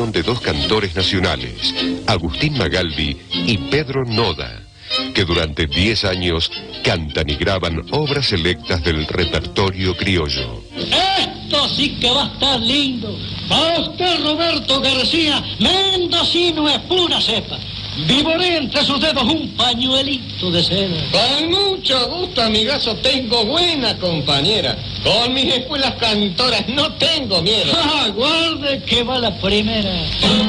unión de dos cantores nacionales, Agustín Magaldi y Pedro Noda, que durante 10 años cantan y graban obras selectas del repertorio criollo. Esto sí que va a estar lindo. Para usted, Roberto García, mendocino es pura cepa. Vivoré entre sus dedos un pañuelito de seda. Con mucho gusto, amigazo, tengo buena compañera. Con mis espuelas cantoras no tengo miedo. Guarde que va la primera.